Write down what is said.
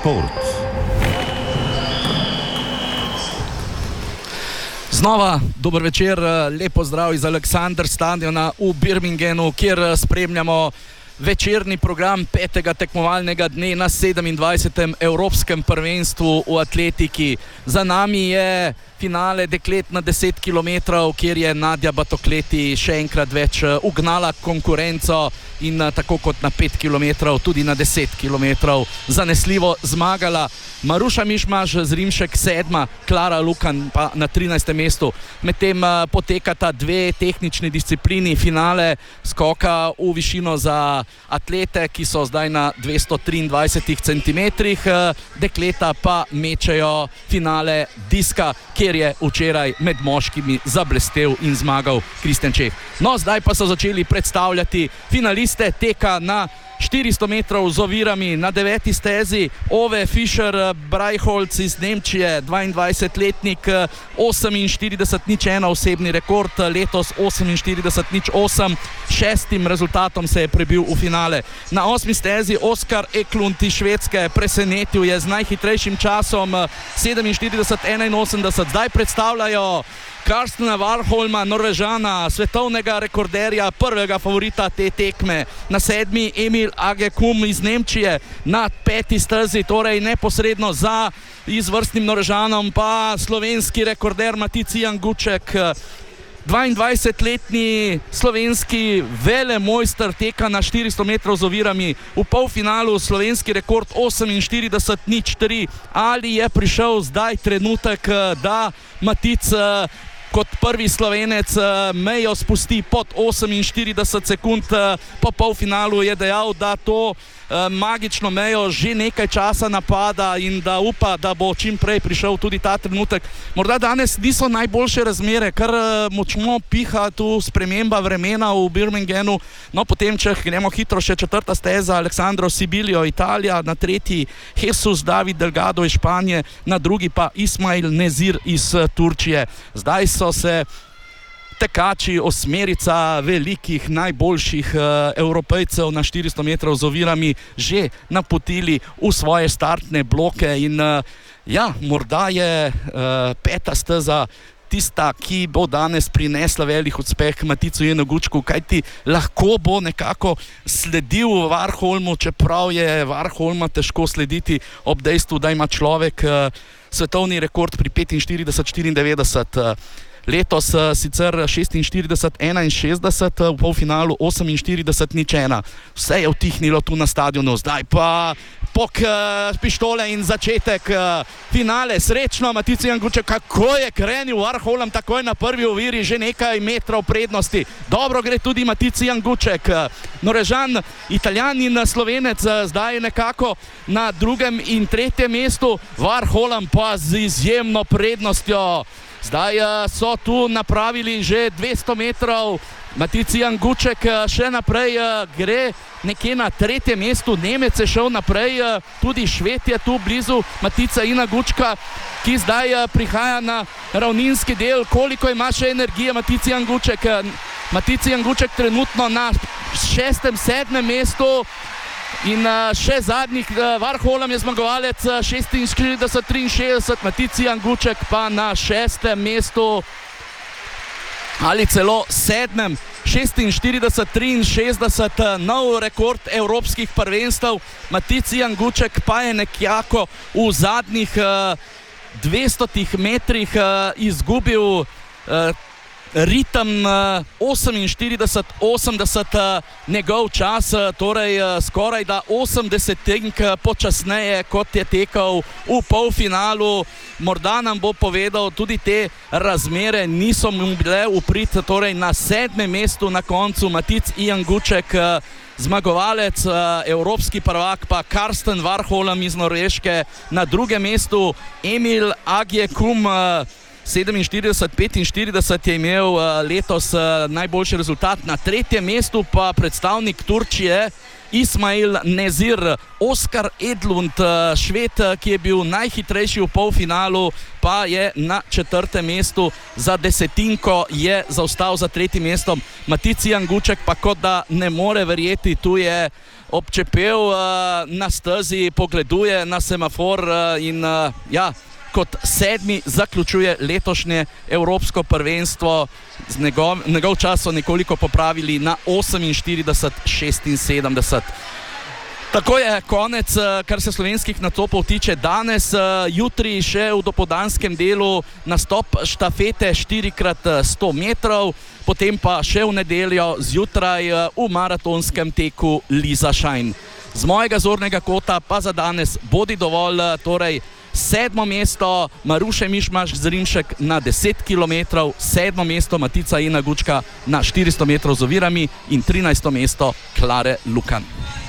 šport. Znova dober večer, lep pozdrav iz Alexander stadiona v Birminghamu, kjer spremljamo večerni program 5. tekmovalnega dne na 27. Evropskem prvenstvu v atletiki. Za nami je finale deklet na 10 km, kjer je Nadja Batokleti še enkrat več ugnala konkurenco in tako kot na 5 km, tudi na 10 km zanesljivo zmagala. Maruša Mišmaš z Rimšek 7, Klara Lukan pa na 13. mestu. Medtem potekata dve tehnični disciplini, finale skoka v višino za atlete, ki so zdaj na 223 cm, dekleta pa mečejo finale diska, kjer je včeraj med moškimi zablestel in zmagal Kristjan Čeh. No, zdaj pa so začeli predstavljati finaliste teka na 400 metrov z ovirami na 9. stezi. Ove Fischer Breiholz iz Nemčije, 22-letnik, 48:01 osebni rekord, letos 48:08, šestim rezultatom se je prebil v finale. Na 8. stezi Oskar Eklund iz Švedske, presenetil je z najhitrejšim časom 47:81. Zdaj predstavljajo Karstena Warholma, Norvežana, svetovnega rekorderja, prvega favorita te tekme. Na 7. Emil Agekum iz Nemčije, na 5. stezi, torej neposredno za izvrstnim Norvežanom, pa slovenski rekorder Maticijan Guček, 22-letni slovenski velemojster teka na 400 metrov z ovirami. V polfinalu slovenski rekord 48:03. Ali je prišel zdaj trenutek, da Matic kot prvi Slovenec mejo spusti pod 48 sekund? Po polfinalu je dejal, da to magično mejo že nekaj časa napada in da upa, da bo čim prej prišel tudi ta trenutek. Morda danes niso najboljše razmere, kar močno piha tu sprememba vremena v Birminghamu. No, potem, če gremo hitro, še 4. steza, Alessandro Sibilio, Italija, na 3. Jesus David Delgado iz Španije, na 2. pa Ismail Nezir iz Turčije. Zdaj so se tekači, osmerica velikih, najboljših Evropejcev na 400 metrov z ovirami že napotili v svoje startne bloke in morda je 5. steza tista, ki bo danes prinesla velik uspeh Maticu Jenu Gučku, kajti lahko bo nekako sledil Warholmu, čeprav je Warholma težko slediti ob dejstvu, da ima človek svetovni rekord pri 45:94. Letos sicer 46:61, v polfinalu 48:01. Vse je utihnilo tu na stadionu, zdaj pa pok pištole in začetek finale. Srečno Maticijan Guček, kako je krenil Warholm takoj na prvi oviri, že nekaj metrov prednosti. Dobro gre tudi Maticijan Guček, Norvežan, Italijan in Slovenec zdaj nekako na 2. in 3. mestu, Warholm pa z izjemno prednostjo. Zdaj so tu napravili že 200 metrov, Maticijan Guček še naprej gre nekje na 3. mestu, Nemec je šel naprej, tudi Šved je tu blizu Maticajina Gučka, ki zdaj prihaja na ravninski del. Koliko ima še energije Maticijan Guček? Maticijan Guček trenutno na 6., 7. mestu. In še zadnjih, Warholm je zmagovalec 46:63, Maticijan Guček pa na 6. mestu ali celo 7. 46:63, nov rekord evropskih prvenstev. Maticijan Guček pa je nekako v zadnjih 200 metrih izgubil ritem 48:80, njegov čas, torej skoraj da 80 počasneje, kot je tekel v polfinalu. Morda nam bo povedal, tudi te razmere niso mu bile v prid, torej na 7. mestu na koncu Maticijan Guček, zmagovalec, evropski prvak pa Karsten Warholm iz Norveške, na 2. mestu Emil Agekum, 47:45 je imel letos najboljši rezultat, na 3. mestu pa predstavnik Turčije Ismail Nezir, Oskar Edlund, Šved, ki je bil najhitrejši v polfinalu, pa je na 4. mestu, za desetinko je zaostal za 3. mestom. Maticijan Guček pa kot da ne more verjeti, tu je občepel na stezi, pogleduje na semafor in kot 7. zaključuje letošnje evropsko prvenstvo. Njegov čas so nekoliko popravili na 48:76. Tako je konec, kar se slovenskih nastopov tiče danes. Jutri še v dopoldanskem delu nastop štafete 4x100 metrov, potem pa še v nedeljo zjutraj v maratonskem teku Liza Šajn. Z mojega zornega kota pa za danes bodi dovolj, torej 7. mesto Maruše Mišmaš Zrinšek na 10 km, 7. mesto Matica Ina Gučka na 400 metrov z ovirami in 13. mesto Klare Lukan.